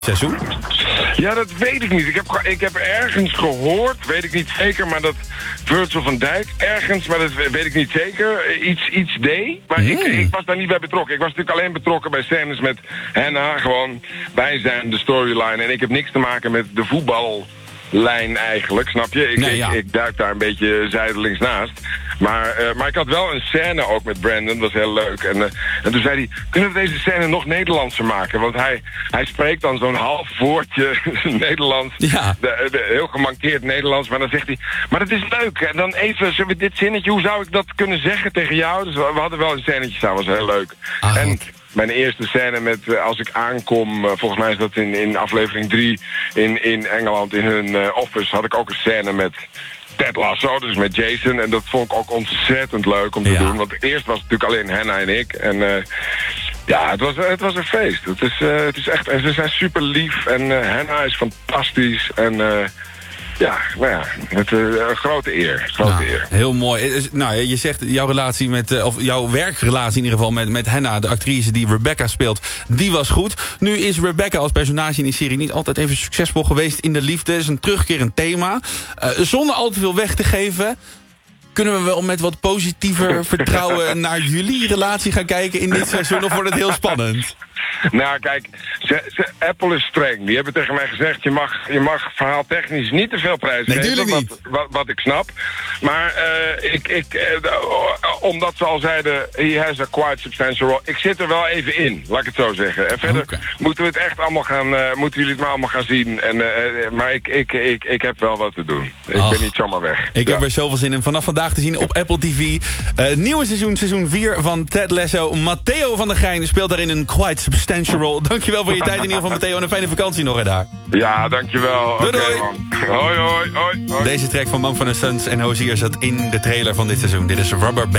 seizoen? Ja, dat weet ik niet. Ik heb ergens gehoord, weet ik niet zeker, maar dat Virgil van Dijk ergens, maar dat weet ik niet zeker, iets deed. Maar ik was daar niet bij betrokken. Ik was natuurlijk alleen betrokken bij scènes met Hannah, gewoon bij zijn de storyline. En ik heb niks te maken met de voetballijn eigenlijk, snap je? Ik duik daar een beetje zijdelings naast. Maar ik had wel een scène ook met Brandon, dat was heel leuk. En toen zei hij, kunnen we deze scène nog Nederlandser maken? Want hij spreekt dan zo'n half woordje Nederlands, heel gemankeerd Nederlands. Maar dan zegt hij, maar dat is leuk. En dan even, zullen we dit zinnetje, hoe zou ik dat kunnen zeggen tegen jou? Dus we hadden wel een scènetje staan, was heel leuk. En mijn eerste scène met als ik aankom, volgens mij is dat in aflevering 3 in Engeland, in hun office, had ik ook een scène met Ted Lasso, dus met Jason. En dat vond ik ook ontzettend leuk om te doen. Want eerst was het natuurlijk alleen Hannah en ik. En het was een feest. Het is echt, en ze zijn super lief. En Hannah is fantastisch. En een grote eer. Eer. Heel mooi. Nou, je zegt jouw relatie of jouw werkrelatie in ieder geval met Hannah, de actrice die Rebecca speelt, die was goed. Nu is Rebecca als personage in die serie niet altijd even succesvol geweest in de liefde. Het is een terugkerend thema. Zonder al te veel weg te geven, kunnen we wel met wat positiever vertrouwen naar jullie relatie gaan kijken in dit seizoen, of wordt het heel spannend? Nou, kijk, Apple is streng. Die hebben tegen mij gezegd, je mag verhaaltechnisch niet te veel prijs geven. Wat ik snap. Maar omdat ze al zeiden, he has a quite substantial role. Ik zit er wel even in, laat ik het zo zeggen. En verder moeten we het echt allemaal moeten jullie het maar allemaal gaan zien. Maar ik heb wel wat te doen. Ik ben niet zomaar weg. Ik heb er zoveel zin in. Vanaf vandaag te zien op Apple TV. Nieuwe seizoen 4 van Ted Lasso. Matteo van der Gijn speelt daarin een quite substantial role. Dankjewel voor je tijd in ieder geval, Matteo. En een fijne vakantie nog daar. Ja, dankjewel. Doei, doei. Hoi. Deze track van Mumford & Sons en Hozier zat in de trailer van dit seizoen. Dit is Rubber Band.